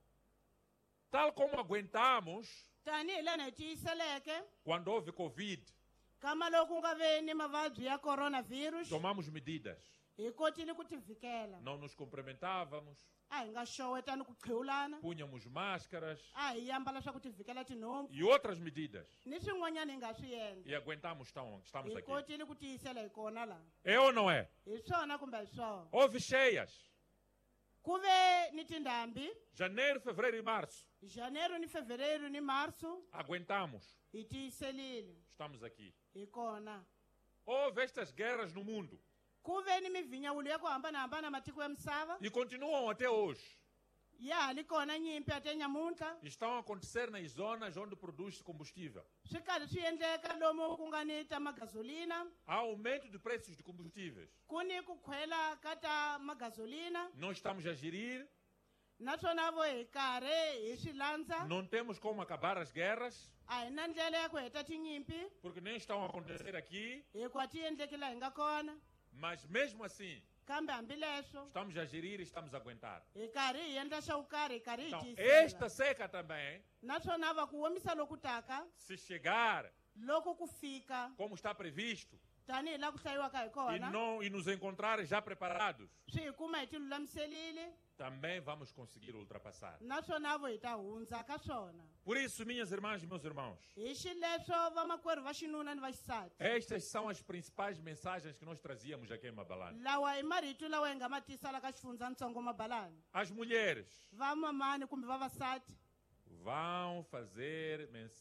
Tal como aguentamos tanihi lana hi tiyiseleke quando houve Covid, kama loku nga ve ni mavabyi ya coronavirus tomamos medidas. hi kotile ku tivikela Não nos cumprimentávamos, a hi nga xowetani ku qhiwulana punhamos máscaras a hi ambala swa ku tivikela tinhompfu e outras medidas. ni swin'wanyana hi nga swi endla E aguentamos, tão, estamos hi aqui. kotile ku tiyisela hi kona laha É ou não é? hi swona kumbe hi swona Houve cheias. ku ve ni tindhambi Janeiro, fevereiro e março. janeiro ni fevereiro ni março Aguentamos. hi tiyiselile Estamos aqui. hi kona Houve estas guerras no mundo ku ve ni mivhinyawulo ya ku hambanahambana matiko ya misava e continuam até hoje. ya ha li kona nyimpi ate nyamuntlha Estão a acontecer nas zonas onde produz combustível. swi karhi swi endleka lomu ku nga ni ta magazolina Há aumento de preços de combustíveis. ku ni ku khwela ka ta magazolina Nós estamos a gerir, naswona vo hi karhi hi swi landza não temos como acabar as guerras, a hi na ndlela ya ku heta tinyimpi porque nem estão a acontecer aqui, hikuva ti endleki laha hi nga kona mas mesmo assim, kambe hambileswo estamos a gerir e estamos a aguentar. hi karhi hi endla xa ku karhi hi karhi hi Então, tiyisela esta seca também, naswona va ku womisa loku taka se chegar loko ku fika como está previsto tanihi laha ku hlayiwaka hi e, kona não, e nos encontrar já preparados, swi hi kuma hi ti lulamiselile também vamos conseguir ultrapassar. naswona vo hi ta hundza ka swona Por isso, minhas irmãs e meus irmãos, hi xileswo vamakwerhu va xinuna ni va xisati estas são as principais mensagens que nós trazíamos aqui em Mabalane. lawa hi marito lawa hi nga ma tisa la ka xifundzantsongo mabalani As mulheres vamamani kumbe vavasati vão fazer mens-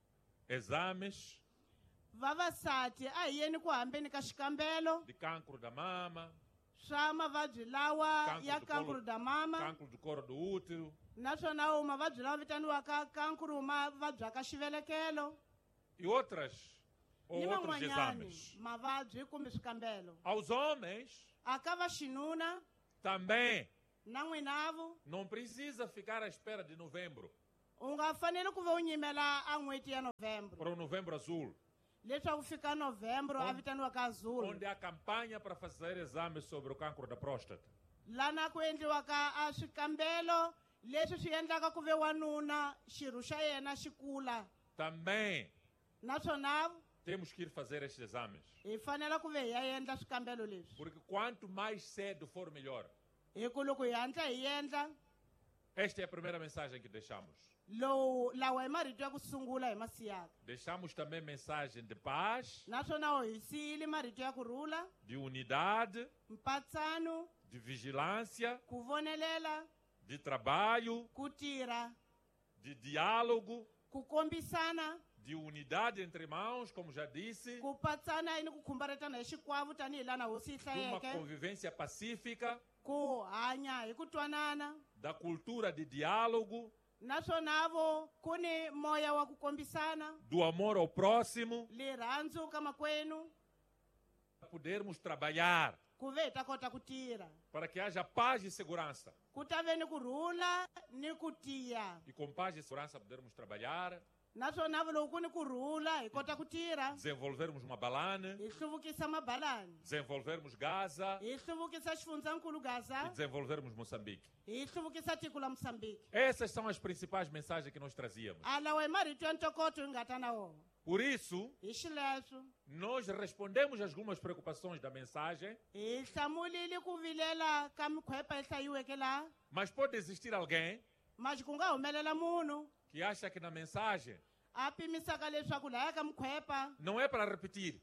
exames vavasati a hi yeni ku hambeni ka xikambelo de cancro da mama, swa mavabyi lawa Cancro ya do kankuru colo- da mama cancro do coro do útero, naswona u mavabyi lawa vitaniwaka kankuru mavabyi aka xivelekelo e outras ou ni outros man'wanyani exames. mavabyi kumbe swikambelo Aos homens aka vaxinuna também na n'winavo não precisa ficar à espera de novembro u nga fanele ku va u nyimela a n'hweti ya novembro para o novembro azul, leswaku fika novembro a Onde- vitaniwaka azul onde há campanha para fazer exames sobre o cancro da próstata. lana ku endliwaka a swikambelo leswi swi endlaka ku ve wanuna xirho xa yena xi kula Também naswona temos que ir fazer estes exames, hi fanele ku ve hi ya endla swikambelo leswi porque quanto mais cedo for melhor. hi ku loko hi hatla hi endla Esta é a primeira mensagem que deixamos. lowu lawa hi marito ya ku sungula hi masiyaka Deixamos também mensagem de paz, naswona hi siyile marito ya kurhula de unidade, mpatsano de vigilância, ku vonelela de trabalho, ku tirha de diálogo, ku kombisana de unidade entre irmãos, como já disse, ku patsana ni ku khumbaretana hi xikwavo tanihi lana hosi yi de uma hlayeke convivência pacífica, ku hanya hi ku twanana da cultura de diálogo, naswona vo ku ni moya wa ku kombisana do amor ao próximo, lirhandzu ka makwenu para podermos trabalhar, ku ve hi ta kota ku tirha para que haja paz e segurança. ku ta ve ni kurhula ni ku tiya E com paz e segurança podermos trabalhar, naswona vo loko ku ni kurhula hi kota ku tirha desenvolvermos Mabalane, hi hluvukisa mabalani desenvolvermos Gaza hi hluvukisa xifundzhankulu e gaza desenvolvermos Moçambique. hi hluvukisa tiko la moçambique Essas são as principais mensagens que nós trazíamos. a lawa hi marito ya ntokoto hi nga ta na wona Por isso, hi xileswo nós respondemos algumas preocupações da mensagem, hi hlamulile ku vilela ka mikhwepa yi hlayiweke laha mas pode existir alguém masi ku nga humelela munhu que acha que na mensagem a pimisaka leswaku laya ka mikhwepa não é para repetir,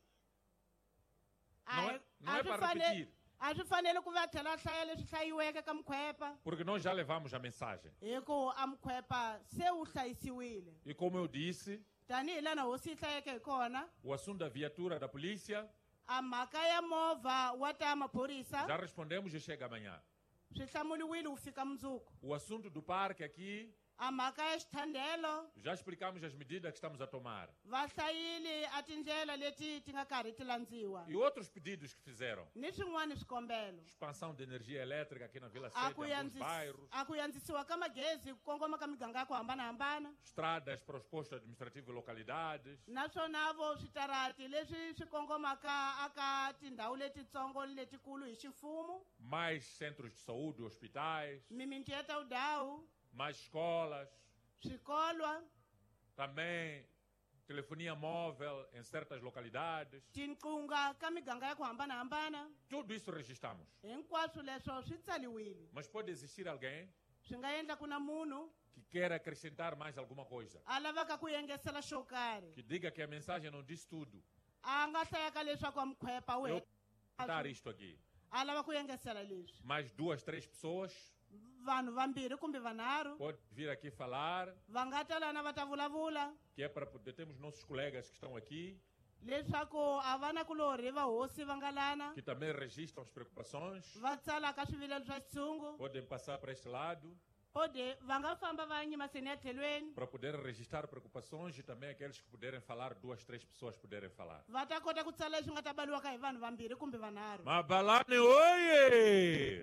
a não hi- é, não a é swi para fane- repetir, a swi fanele ku va tlhela a hlaya leswi hlayiweke ka mikhwepa porque nós já levamos a mensagem. hi ku a mikhwepa se wu hlayisiwile E como eu disse, tanihi lana hosi yi hlayeke hi kona o assunto da viatura da polícia, a mhaka ya movha wa ta maphorisa já respondemos e chega amanhã. swi hlamuliwile wu fika mundzuku O assunto do parque aqui, a mhaka ya xithandelo já explicamos as medidas que estamos a tomar. va hlayile a tindlela leti ti nga karhi ti landziwa E outros pedidos que fizeram. ni swin'wana swikombelo Expansão de energia elétrica aqui na Vila a Sede, ku em alguns yandzis- bairros. a ku yandzisiwa ka magezi ku kongoma ka miganga ya ku hambanahambana Estradas para os postos administrativos e localidades. naswona vo switarati leswi swi kongomaka aka tindhawu letitsongo ni letikulu hi ximfumo Mais centros de saúde, hospitais. miminti ya tawudawu Mais escolas. swikolwa Também telefonia móvel em certas localidades. tinqunga ka miganga ya ku hambanahambana Tudo isso registramos. hinkwaswo leswo swi tsaliwile Mas pode existir alguém swi nga endla ku na munhu que queira acrescentar mais alguma coisa. a lavaka ku yengesela xo karhi Que diga que a mensagem não diz tudo. a nga hlayaka leswaku a mikhwepa wu Eu he- vou dar isto aqui. a lava ku yengesela leswi Mais duas, três pessoas vanhu vambirhi kumbe vanharhu pode vir aqui falar, va nga ta lana va ta vulavula que é para poder. Temos nossos colegas que estão aqui, leswaku a vanakulorhi va hosi va nga lana que também registram as preocupações. va tsalaka swivilelo swa xitshungu Podem passar para este lado ode va nga famba va yima seni ya tlhelweni para poder registrar preocupações e também aqueles que puderem falar, duas, três pessoas puderem falar. va ta kota ku tsala leswi nga ta baliwaka hi vanhu vambirhi kumbe vanharhu Mabalane, oye!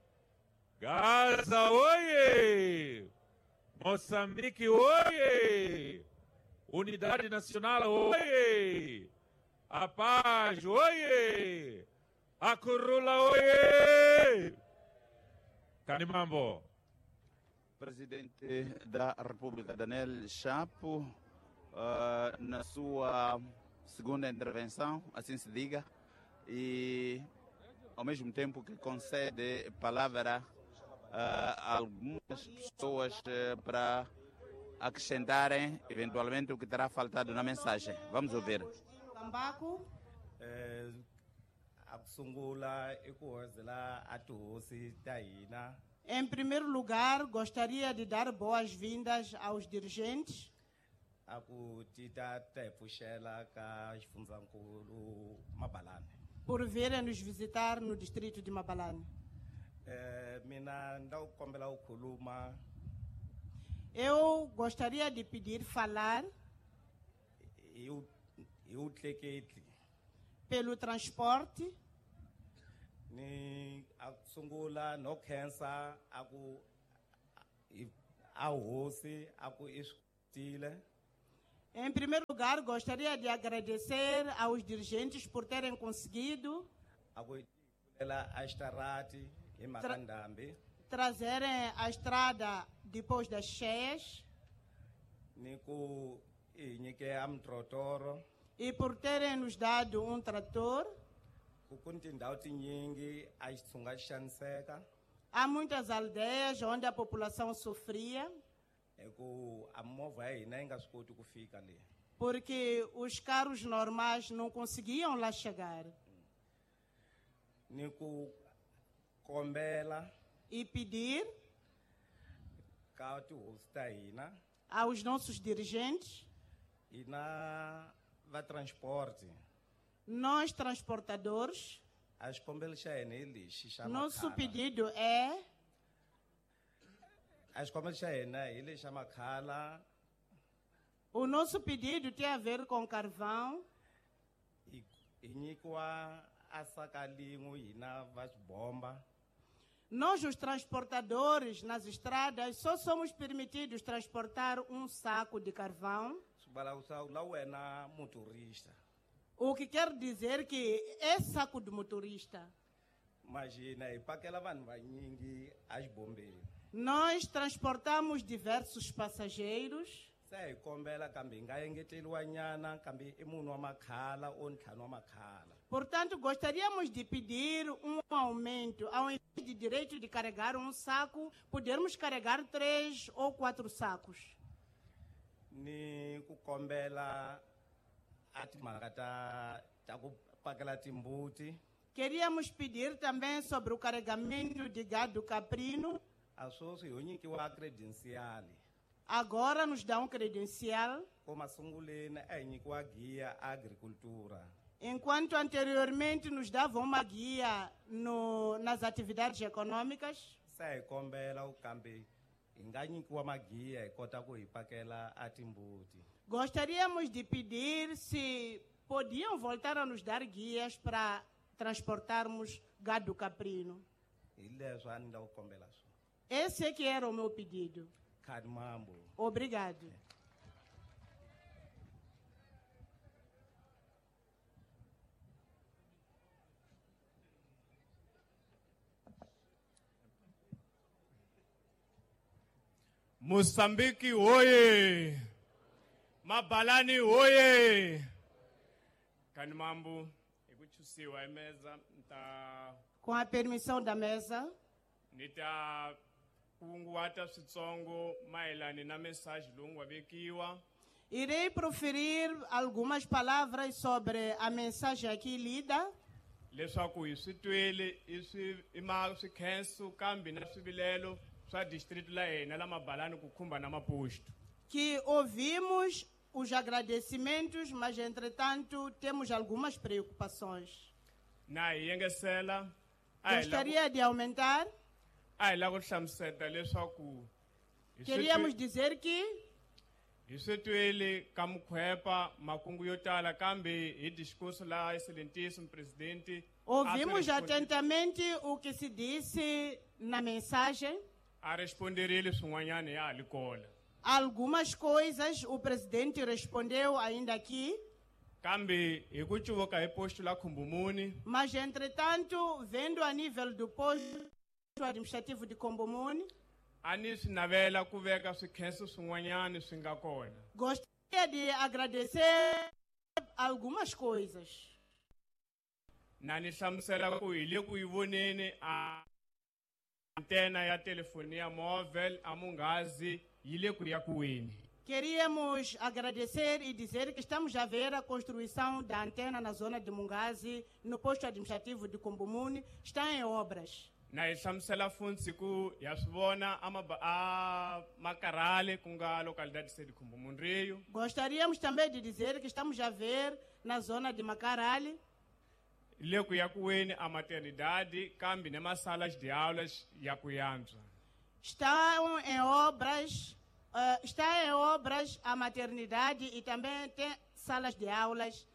Gaza, oye! Moçambique, oye! Unidade Nacional, oye! A paz, oye! A currula, oye! Canimambo. Presidente da República, Daniel Chapo, uh, na sua segunda intervenção, assim se diga, e ao mesmo tempo que concede palavra a algumas pessoas uh, para acrescentarem eventualmente o que terá faltado na mensagem. Vamos ouvir. kambako eh akusungula i ku hozela a tihosi ta hina em primeiro lugar gostaria de dar boas-vindas aos dirigentes a ku tita ta hi pfuxela ka xifundzankulu Mabalane. por virem nos visitar no distrito de Mabalane. Eh mina nda ku kombela ku khuluma Eu gostaria de pedir falar Eu eu tleketli pelo transporte, ni akusungula no cancer aku a hosi aku escutile. em primeiro lugar, gostaria de agradecer aos dirigentes por terem conseguido Aku ela astarati e makandambe trazerem a estrada depois das cheias ni ku inyike am trotoro e por terem nos dado um trator. ku kuntindhawu tinyingi a xitshunga xaniseka Há muitas aldeias onde a população sofria hi ku a movha ya hina yi nga swi koti ku fika le porque os carros normais não conseguiam lá chegar. ni ku kombela E pedir ka tihosi ta hina aos nossos dirigentes, hina va transporte nós transportadores, a xikombelo xa hina hi lexi xa nosso makhala pedido é a xikombelo xa hina hi lexi xa makhala o nosso pedido tem a ver com carvão. hi hi nyikiwa a sakalin'we hina va xibomba. Nós, os transportadores nas estradas, só somos permitidos transportar um saco de carvão, swi vula ku swa ku la wena motorista o que quer dizer que é saco do motorista. mas hina hi pakela vanhu vanyingi a xibombeni Nós transportamos diversos passageiros. se hi kombela kambe hi nga engeteriwa nyana kambe i munhu wa makhala o ntlhanu wa makhala. Portanto, gostaríamos de pedir um aumento. Ao invés de direito de carregar um saco, podermos carregar três ou quatro sacos. Ni ku kombela a timhaka ta ta ku pakela timbuti Queríamos pedir também sobre o carregamento de gado caprino. a sweswi ho nyikiwa credencial Agora nos dá um credencial, ko masunguleni a hi nyikiwa giya agricultura enquanto anteriormente nos davam uma guia no, nas atividades econômicas. se hi kombela ku kambe hi nga nyikiwa magiya hi kota ku hi pakela a timbuti. Gostaríamos de pedir se podiam voltar a nos dar guias para transportarmos gado caprino. Hi leswi a ni la ku kombela swona. Esse é que era o meu pedido. Khadi mambo. Obrigado. Moçambique, oye! Mabalani, oye! Kanimambu, ikuchusiwa emeza, nta Com a permissão da mesa, nita kunguwata switsongo maelani na mensagem longo avekiwa. irei proferir algumas palavras sobre a mensagem aqui lida, Leswaku hi swi twele i swi i ma swikhenso kambe na swivilelo swa district la hina la Mabalani ku khumba na maposto. que ouvimos os agradecimentos, mas entretanto temos algumas preocupações. Na hi yengesela a hi la ku- Gostaria de aumentar. a hi la ku hlamuseta leswaku hi swi Queríamos twe- dizer que hi swi twele ka mukhwepa makungu yo tala kambe hi discurso la excelentíssimo presidente ouvimos a responde- atentamente o que se disse na mensagem. a responderile swin'wanyana ya ha li kona. Algumas coisas o presidente respondeu ainda aqui, Kambe hi ku cuvuka hi posto la Khumbumuni mas entretanto, vendo a nível do posto administrativo de Combomuni, a ni swi navela ku veka swikhenso swin'wanyana swi nga kona. gostaria de agradecer algumas coisas. Na ni hlamusela ku hi le ku yi voneni a antena ya telefoni ya móvel a Mungazi yi le ku yakiweni. Queríamos agradecer e dizer que estamos a ver a construção da antena na zona de Mungazi, no posto administrativo de Combomuni, está em obras. Na hi hlamusela funtsi ku ya swi vona a Maba- a Makarale ku nga localidade se di Khumbumuni Rio. Gostaríamos também de dizer que estamos a ver na zona de Macarali, Yi le ku yakiweni a maternidade kambe ne masalas de aulas ya ku yantswa. estão em obras Uh, está em obras a maternidade e também tem salas de aulas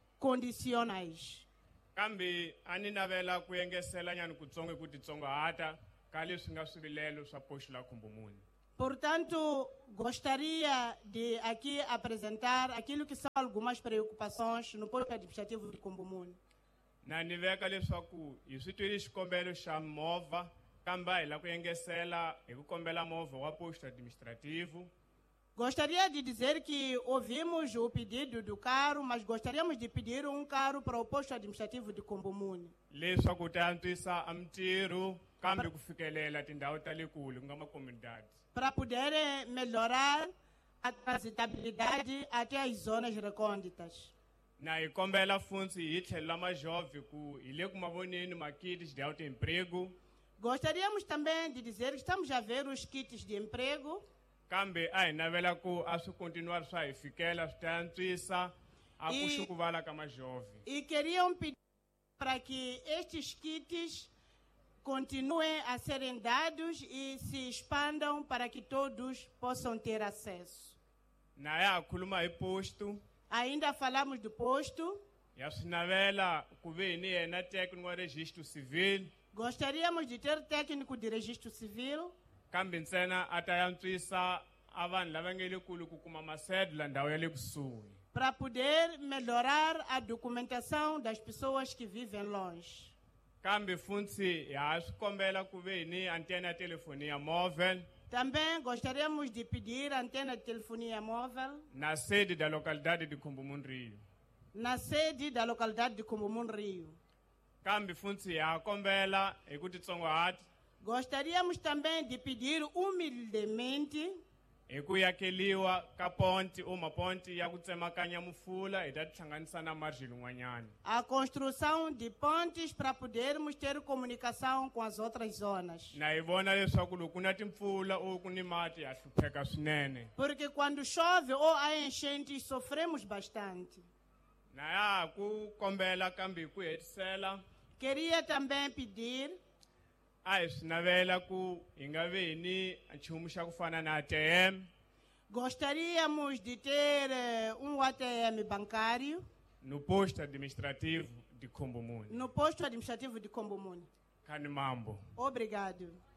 condicionais. kambe a ni navela ku yengesela nyana kutsongo ku titsongahata ka leswi nga swivilelo swa poxo la Khombomuni. Portanto, gostaria de aqui apresentar aquilo que são algumas preocupações no posto administrativo de Khombomuni. Na ni veka leswaku hi swi twile xikombelo xa movha kambe hi la ku yengesela hi ku kombela movha wa posto administrativo. Gostaria de dizer que ouvimos o pedido do carro, mas gostaríamos de pedir um carro para o posto administrativo de Khombomuni. Leswaku ta antswisa a mintirho kambe ku fikelela tindhawu ta le kule ku nga makomunidade. Para poder melhorar a transitabilidade até as zonas recônditas. Na hi kombela funsi hi tlhelo la majove ku hi le ku mavoneni makiti xidhawu ta emprego. Gostaríamos também de dizer que estamos a ver os kits de emprego. Kambe a hi navela ku a swi continuar swa hi fikela swi ta antswisa a ku xukuvala ka majove. E queriam pedir para que estes kits continuem a serem dados e se expandam para que todos possam ter acesso. Na ya khuluma hi posto. Ainda falamos do posto. Ya swi navela ku ve ni yena técnico wa registro civil. Gostaríamos de ter técnico de registro civil. Kambe ntsena a ta yantswisa a vanhu lava nge le kule ku kuma macédula ndhawu ya le kusuhi. Para poder melhorar a documentação das pessoas que vivem longe. Kambe funsi ya swi kombela ku ve ni antena ya telefonia móvel. Também gostaríamos de pedir antena de telefonia móvel. Na sede da localidade de Khombomuni Rio. Na sede da localidade de Khombomuni Rio. Kambe funsi ya kombela hi ku titsongahata. Gostaríamos também de pedir humildemente hi ku yakeliwa ka ponte uma ponte ya ku tsemakanya mufula hi ta tihlanganisa na margem n'wanyana. A construção de pontes para podermos ter comunicação com as outras zonas. Na hi vona leswaku loko ku na timpfula ou ku ni mati ha hlupheka swinene. Porque quando chove ou há enchentes sofremos bastante. Na ya ku kombela kambe hi ku hetisela. Queria também pedir a hi swi navela ku hi nga ve ni nchumu xa ku fana na A T M. Gostaríamos de ter uh, um A T M bancário. No posto administrativo de Khombomuni. No posto administrativo de Khombomuni. Khani mambo. Obrigado.